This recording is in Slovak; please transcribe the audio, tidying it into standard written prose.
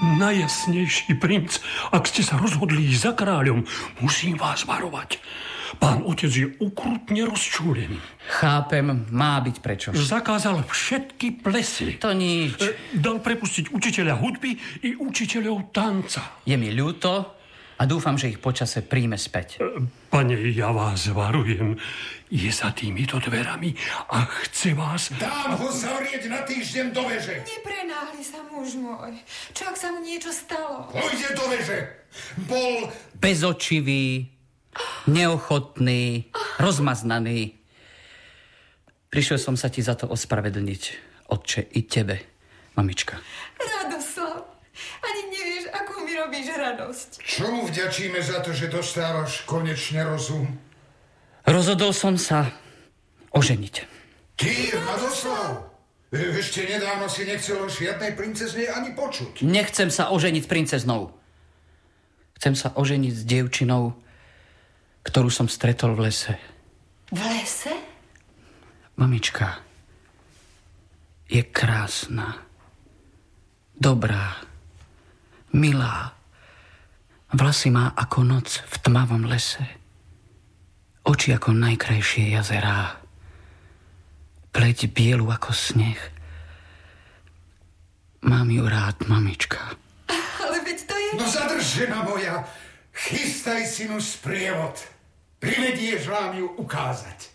Najjasnejší princ, ak ste sa rozhodli ísť za kráľom, musím vás varovať. Pán otec je ukrutne rozčúlený. Chápem, má byť prečo. Zakázal všetky plesy. To nič. Dal prepustiť učiteľa hudby i učiteľov tanca. Je mi ľúto a dúfam, že ich počase príjme späť. Pane, ja vás varujem. Je za týmito dverami a chce vás... Dám ho zavrieť na týždeň do veže. Neprenáhli sa, muž môj. Čo ak sa mu niečo stalo? Pôjde do veže. Bol... Bezočivý, neochotný, rozmaznaný. Prišiel som sa ti za to ospravedlniť, otče, i tebe, mamička. Radoslav, ani nevieš, akú mi robíš radosť. Čomu vďačíme za to, že dostávaš konečne rozum? Rozhodol som sa oženiť. Ty, Radoslav? Ešte nedávno si nechcel o žiadnej princezne ani počuť. Nechcem sa oženiť s princeznou. Chcem sa oženiť s dievčinou, ktorú som stretol v lese. V lese? Mamička je krásna, dobrá, milá. Vlasy má ako noc v tmavom lese. Oči ako najkrajšie jazerá. Pleť bielu ako sneh. Mám ju rád, mamička. Ale veď to je... No zadrž, žena moja. Chystaj synu sprievod. Privedieš vám ju ukázať.